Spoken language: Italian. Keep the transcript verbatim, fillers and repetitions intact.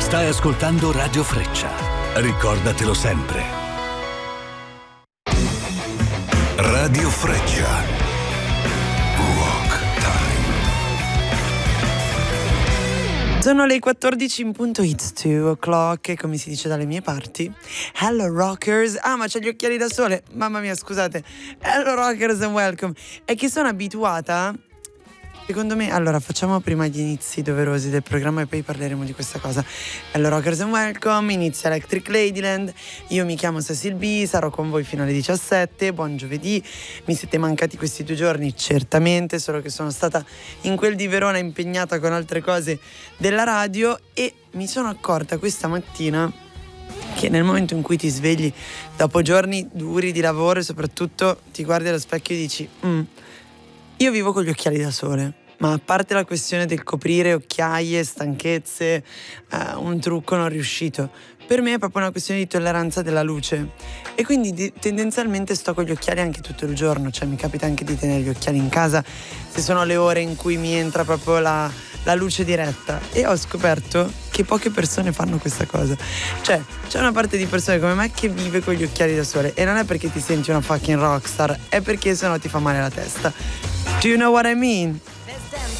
Stai ascoltando Radio Freccia. Ricordatelo sempre. Radio Freccia. Rock Time. Sono le quattordici in punto, it's two o'clock, e come si dice dalle mie parti, hello rockers. Ah, ma c'ho gli occhiali da sole, mamma mia, scusate. Hello rockers and welcome. È che sono abituata, secondo me, allora facciamo prima gli inizi doverosi del programma e poi parleremo di questa cosa. Hello rockers and welcome, inizia Electric Ladyland. Io mi chiamo Cecil B, sarò con voi fino alle diciassette. Buon giovedì. Mi siete mancati questi due giorni? Certamente, solo che sono stata in quel di Verona impegnata con altre cose della radio, e mi sono accorta questa mattina che nel momento in cui ti svegli dopo giorni duri di lavoro e soprattutto ti guardi allo specchio e dici mm, io vivo con gli occhiali da sole, ma a parte la questione del coprire occhiaie, stanchezze, eh, un trucco non riuscito, per me è proprio una questione di tolleranza della luce, e quindi di, tendenzialmente sto con gli occhiali anche tutto il giorno. Cioè mi capita anche di tenere gli occhiali in casa se sono le ore in cui mi entra proprio la, la luce diretta, e ho scoperto che poche persone fanno questa cosa. Cioè c'è una parte di persone come me che vive con gli occhiali da sole, e non è perché ti senti una fucking rockstar, è perché sennò ti fa male la testa. Do you know what I mean?